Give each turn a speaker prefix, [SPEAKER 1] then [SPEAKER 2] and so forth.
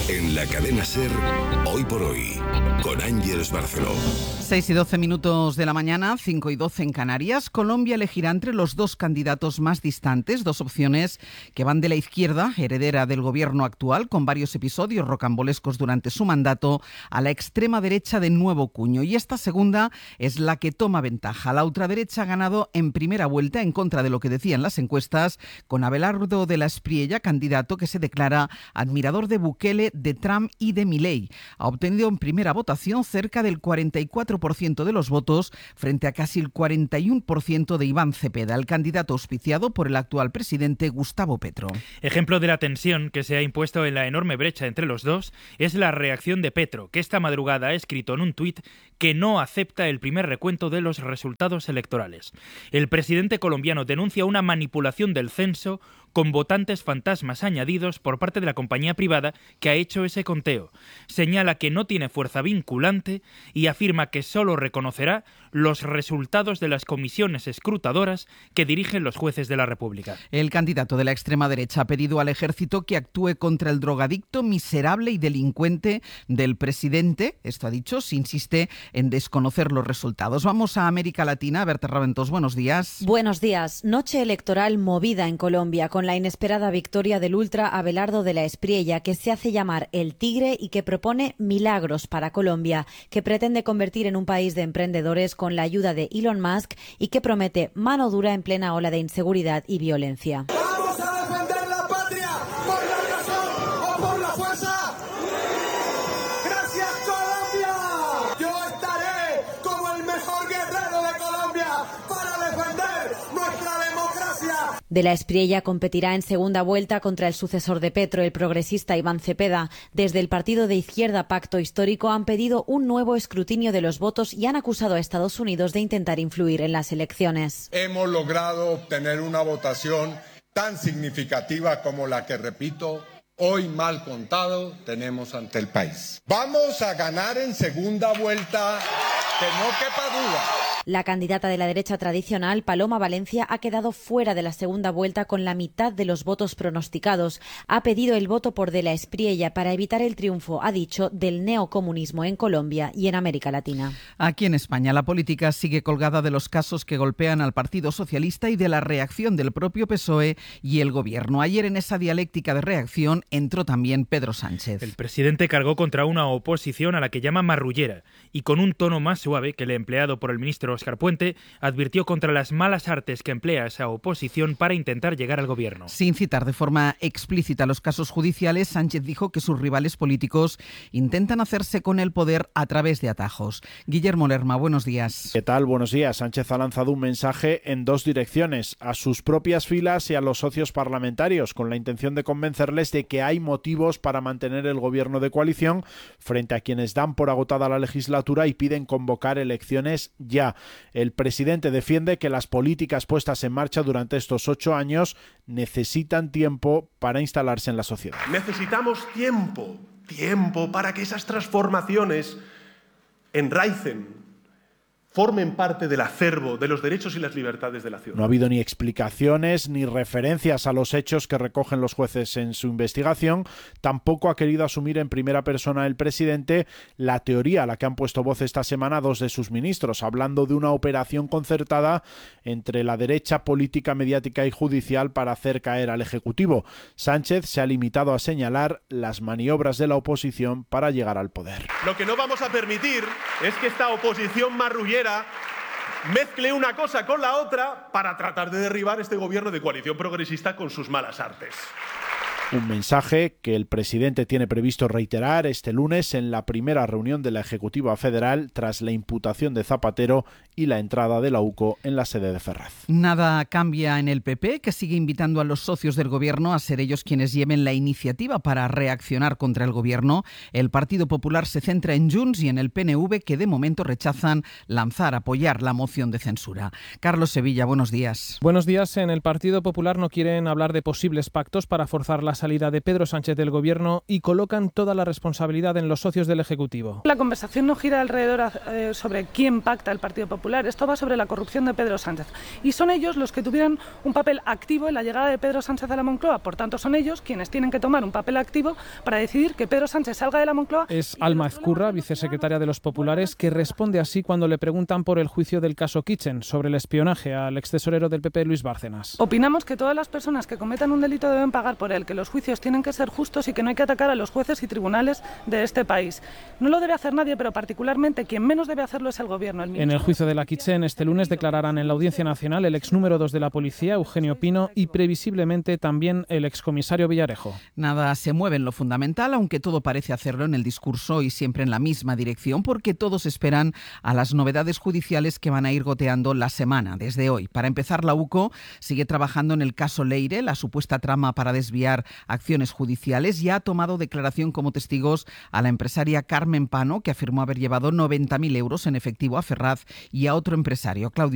[SPEAKER 1] En la cadena SER, Hoy por Hoy, con Ángeles Barceló.
[SPEAKER 2] 6:12 de la mañana, 5:12 en Canarias. Colombia elegirá entre los dos candidatos más distantes, dos opciones que van de la izquierda, heredera del gobierno actual, con varios episodios rocambolescos durante su mandato, a la extrema derecha de nuevo cuño. Y esta segunda es la que toma ventaja. La ultraderecha ha ganado en primera vuelta, en contra de lo que decían las encuestas, con Abelardo de la Espriella, candidato que se declara admirador de Bukele, de Trump y de Milei. Ha obtenido en primera votación cerca del 44% de los votos frente a casi el 41% de Iván Cepeda, el candidato auspiciado por el actual presidente Gustavo Petro.
[SPEAKER 3] Ejemplo de la tensión que se ha impuesto en la enorme brecha entre los dos es la reacción de Petro, que esta madrugada ha escrito en un tuit que no acepta el primer recuento de los resultados electorales. El presidente colombiano denuncia una manipulación del censo con votantes fantasmas añadidos por parte de la compañía privada que ha hecho ese conteo. Señala que no tiene fuerza vinculante y afirma que solo reconocerá los resultados de las comisiones escrutadoras que dirigen los jueces de la República.
[SPEAKER 2] El candidato de la extrema derecha ha pedido al ejército que actúe contra el drogadicto, miserable y delincuente del presidente. Esto ha dicho, se insiste en desconocer los resultados. Vamos a América Latina. Berta Raventós, buenos días.
[SPEAKER 4] Buenos días. Noche electoral movida en Colombia, con la inesperada victoria del ultra Abelardo de la Espriella, que se hace llamar el Tigre y que propone milagros para Colombia, que pretende convertir en un país de emprendedores con la ayuda de Elon Musk y que promete mano dura en plena ola de inseguridad y violencia.
[SPEAKER 5] ¡Vamos a defender la patria por la razón o por la fuerza! ¡Gracias, Colombia! Yo estaré como el mejor guerrero de Colombia para defender nuestra democracia.
[SPEAKER 4] De la Espriella competirá en segunda vuelta contra el sucesor de Petro, el progresista Iván Cepeda. Desde el partido de izquierda Pacto Histórico han pedido un nuevo escrutinio de los votos y han acusado a Estados Unidos de intentar influir en las elecciones.
[SPEAKER 6] Hemos logrado obtener una votación tan significativa como la que, repito, hoy mal contado tenemos ante el país. Vamos a ganar en segunda vuelta, que no quepa duda.
[SPEAKER 4] La candidata de la derecha tradicional, Paloma Valencia, ha quedado fuera de la segunda vuelta con la mitad de los votos pronosticados. Ha pedido el voto por de la Espriella para evitar el triunfo, ha dicho, del neocomunismo en Colombia y en América Latina.
[SPEAKER 2] Aquí en España la política sigue colgada de los casos que golpean al Partido Socialista y de la reacción del propio PSOE y el Gobierno. Ayer en esa dialéctica de reacción entró también Pedro Sánchez.
[SPEAKER 3] El presidente cargó contra una oposición a la que llama marrullera y con un tono más suave que el empleado por el ministro Óscar Puente, advirtió contra las malas artes que emplea esa oposición para intentar llegar al gobierno.
[SPEAKER 2] Sin citar de forma explícita los casos judiciales, Sánchez dijo que sus rivales políticos intentan hacerse con el poder a través de atajos. Guillermo Lerma, buenos días.
[SPEAKER 7] ¿Qué tal? Buenos días. Sánchez ha lanzado un mensaje en dos direcciones, a sus propias filas y a los socios parlamentarios, con la intención de convencerles de que hay motivos para mantener el gobierno de coalición frente a quienes dan por agotada la legislatura y piden convocar elecciones ya. El presidente defiende que las políticas puestas en marcha durante estos 8 años necesitan tiempo para instalarse en la sociedad.
[SPEAKER 8] Necesitamos tiempo para que esas transformaciones enraicen, formen parte del acervo de los derechos y las libertades de la ciudadanía.
[SPEAKER 7] No ha habido ni explicaciones ni referencias a los hechos que recogen los jueces en su investigación. Tampoco ha querido asumir en primera persona el presidente la teoría a la que han puesto voz esta semana dos de sus ministros, hablando de una operación concertada entre la derecha política, mediática y judicial para hacer caer al Ejecutivo. Sánchez se ha limitado a señalar las maniobras de la oposición para llegar al poder.
[SPEAKER 8] Lo que no vamos a permitir es que esta oposición marrullera mezcle una cosa con la otra para tratar de derribar este gobierno de coalición progresista con sus malas artes.
[SPEAKER 7] Un mensaje que el presidente tiene previsto reiterar este lunes en la primera reunión de la Ejecutiva Federal tras la imputación de Zapatero y la entrada de la UCO en la sede de Ferraz.
[SPEAKER 2] Nada cambia en el PP, que sigue invitando a los socios del gobierno a ser ellos quienes lleven la iniciativa para reaccionar contra el gobierno. El Partido Popular se centra en Junts y en el PNV, que de momento rechazan apoyar la moción de censura. Carlos Sevilla, buenos días.
[SPEAKER 9] Buenos días. En el Partido Popular no quieren hablar de posibles pactos para forzar las salida de Pedro Sánchez del Gobierno y colocan toda la responsabilidad en los socios del Ejecutivo.
[SPEAKER 10] La conversación no gira alrededor sobre quién pacta el Partido Popular, esto va sobre la corrupción de Pedro Sánchez. Y son ellos los que tuvieron un papel activo en la llegada de Pedro Sánchez a la Moncloa, por tanto son ellos quienes tienen que tomar un papel activo para decidir que Pedro Sánchez salga de la Moncloa.
[SPEAKER 9] Es Alma Ezcurra, vicesecretaria de los Populares, que responde así cuando le preguntan por el juicio del caso Kitchen sobre el espionaje al extesorero del PP Luis Bárcenas.
[SPEAKER 10] Opinamos que todas las personas que cometan un delito deben pagar por él, que los juicios tienen que ser justos y que no hay que atacar a los jueces y tribunales de este país. No lo debe hacer nadie, pero particularmente quien menos debe hacerlo es el Gobierno. En el
[SPEAKER 9] juicio de la Kitchen este lunes declararán en la Audiencia Nacional el ex número 2 de la Policía, Eugenio Pino, y previsiblemente también el excomisario Villarejo.
[SPEAKER 2] Nada se mueve en lo fundamental, aunque todo parece hacerlo en el discurso y siempre en la misma dirección, porque todos esperan a las novedades judiciales que van a ir goteando la semana, desde hoy. Para empezar, la UCO sigue trabajando en el caso Leire, la supuesta trama para desviar acciones judiciales. Ya ha tomado declaración como testigos a la empresaria Carmen Pano, que afirmó haber llevado 90.000 euros en efectivo a Ferraz y a otro empresario, Claudio